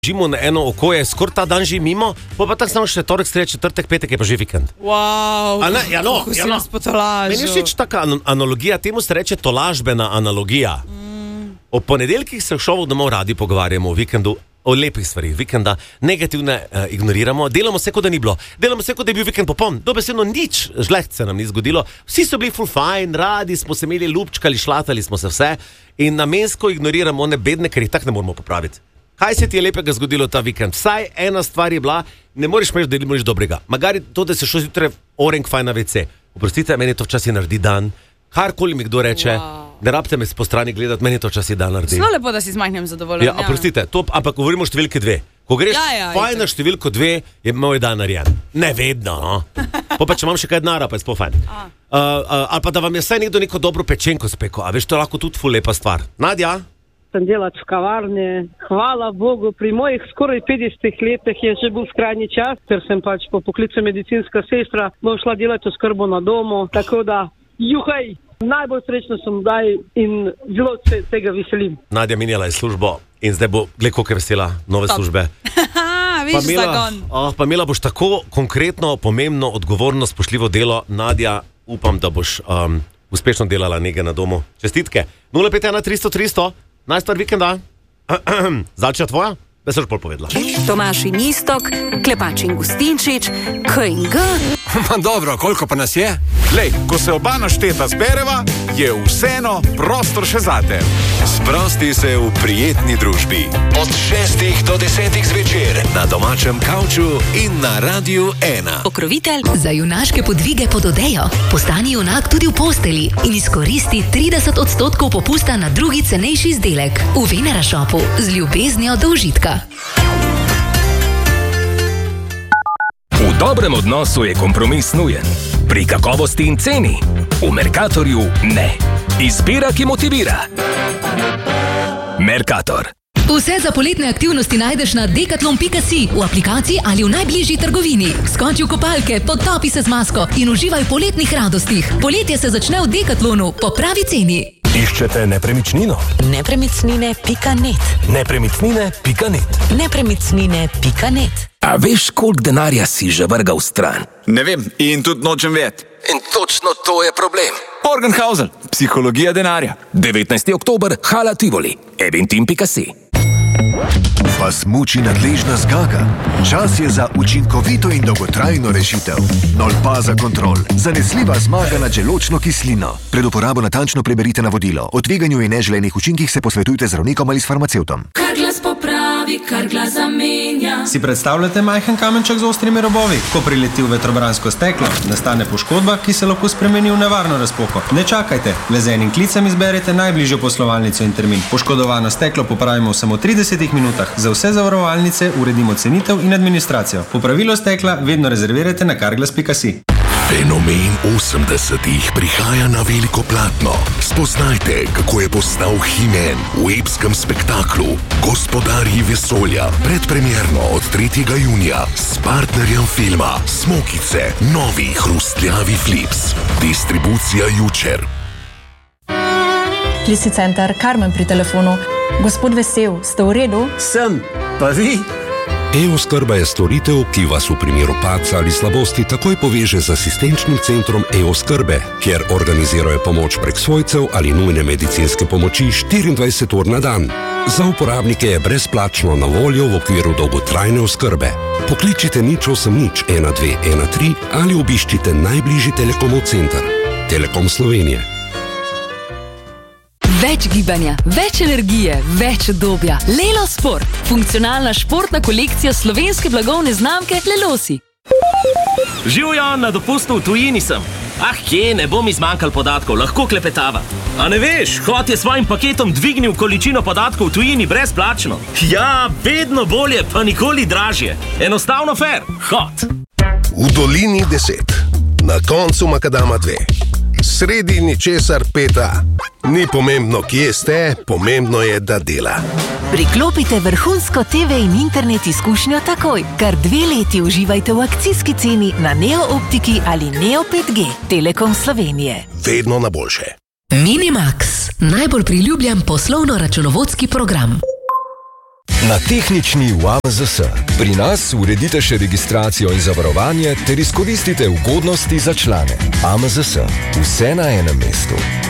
Žimo na eno oko je skoraj ta dan že mimo, pa tako samo še torek, sreda, četrtek, petek je pa že vikend. Wow, kako si nas potolažil. Meni je všeč taka analogija, temu se reče tolažbena analogija. O ponedeljkih se v šovu domov radi pogovarjamo o vikendu, o lepih stvarih vikenda, negativne ignoriramo, delamo se, kot da ni bilo. Delamo se, kot da je bil vikend popoln. Dobesedno nič žleht se nam ni zgodilo. Vsi so bili full fine, radi smo se imeli, lupčkali, šlatali smo se vse in namensko ignoriramo one bedne, ker jih tako ne moramo popraviti. Kaj se ti je lepega zgodilo ta vikend? Vsaj ena stvar je bila, ne moreš reči, da imaš dobrega. Magari to, da se šel zjutraj orenk fajn na WC. Oprostite, meni to včasih naredi dan. Karkoli mi kdo reče, ne rabite me po strani gledati, meni to včasih dan naredi. Zelo lepo, da si z majhnim zadovoljen. Ja, oprostite, ampak govorimo o številki 2. Ko greš fajn na številko 2, je moj dan narejen. Ne vedno, no. Pa če imam še kaj denara, pa je sploh fajn. Ali pa da vam je vsaj nekdo neko dobro pečenko spekel, a veš, to je lahko tudi ful lepa stvar. Nadja? Sem delati v kavarni. Hvala Bogu, pri mojih skoraj 50 letih je že bil skrajni čas, ker sem pač po poklicu medicinska sestra, bom šla delati oskrbo na domu, tako da, juhaj, najbolj srečna sem zdaj in zelo se tega veselim. Nadja minjala je službo in zdaj bo, gled, koliko je vesela nove službe. Pa imela boš tako konkretno, pomembno, odgovorno, spoštljivo delo. Nadja, upam, da boš uspešno delala nekaj na domu. Čestitke. 051 300 300. Najstar vikenda. Zalča tvoja? Da se boš pol povedala. Tomaž in Istok, Klepač in Gustinčič, K&G. Ma dobro, koliko pa nas je? Lej, ko se oba našteta zbereva, je vseeno prostor še zate. Sprosti se v prijetni družbi. Od 6 do 10 zvečer na domačem kavču in na Radiu 1. Pokrovitelj za junaške podvige pod odejo. Postani junak tudi v posteli in izkoristi 30% popusta na drugi cenejši izdelek. V Venera Shopu z ljubeznijo do užitka. V dobrem odnosu je kompromis nujen. Pri kakovosti in ceni. V Mercatorju ne. Izbira, ki motivira. Mercator. Vse za poletne aktivnosti najdeš na decathlon.si, v aplikaciji ali v najbližji trgovini. Skoči v kopalke, potopi se z masko in uživaj v poletnih radostih. Poletje se začne v Decathlonu po pravi ceni. Iščete nepremičnino? Nepremičnine.net Nepremičnine.net Nepremičnine.net A veš, koliko denarja si že vrgal stran? Ne vem, in tudi nočem vedeti. In točno to je problem. Morgenhausen, psihologija denarja. 19. oktober, Hala Tivoli, eventim.si. Vas muči nadležna zgaga? Čas je za učinkovito in dolgotrajno rešitev. Nolpaza Kontrol. Zanesljiva zmaga nad želodčno kislino. Pred uporabo natančno preberite navodilo. O tveganju in neželenih učinkih se posvetujte z zdravnikom ali s farmacevtom. Carglass popravi, Carglass zamenja. Si predstavljate majhen kamenček z ostrimi robovi? Ko prileti v vetrobransko steklo, nastane poškodba, ki se lahko spremeni v nevarno razpoko. Ne čakajte, le z enim klicem izberete najbližjo poslovalnico in termin. Poškodovano steklo popravimo v samo 30 minutah. Za vse zavarovalnice uredimo cenitev in administracijo. Popravilo stekla vedno rezervirajte na carglass.si. Fenomen 80-ih prihaja na veliko platno. Spoznajte, kako je postal He-Man v epskem spektaklu Gospodarji vesolja. Predpremierno od 3. junija s partnerjem filma Smokice, novi hrustljavi flips. Distribucija Jučer. Klisi center, Karmen pri telefonu. Gospod Vesel, ste v redu? Sem, pa vi? E-oskrba je storitev, ki vas v primeru padca ali slabosti takoj poveže z asistenčnim centrom E-oskrbe, kjer organizirajo pomoč prek svojcev ali nujne medicinske pomoči 24 ur na dan. Za uporabnike je brezplačno na voljo v okviru dolgotrajne oskrbe. Pokličite 080 1213 ali obiščite najbližji Telekomov center. Telekom Slovenije. Več gibanja, več energije, več udobja. Lelo Sport. Funkcionalna športna kolekcija slovenske blagovne znamke Lelosi. Živjo, na dopustu v tujini sem. Kje, ne bo mi zmanjkal podatkov, lahko klepetava. A ne veš, Hot je svojim paketom dvignil količino podatkov v tujini brezplačno. Ja, vedno bolje, pa nikoli dražje. Enostavno fair. Hot. V dolini 10. Na koncu makadama 2. Sredi ničesar 5. Ni pomembno, kje ste, pomembno je, da dela. Priklopite vrhunsko TV in internet izkušnjo takoj. Kar 2 leti uživajte v akcijski ceni na Neo Optiki ali Neo 5G. Telekom Slovenije. Vedno na boljše. Minimax. Najbolj priljubljen poslovno-računovodski program. Na tehnični v AMZS. Pri nas uredite še registracijo in zavarovanje ter izkoristite ugodnosti za člane. AMZS. Vse na enem mestu.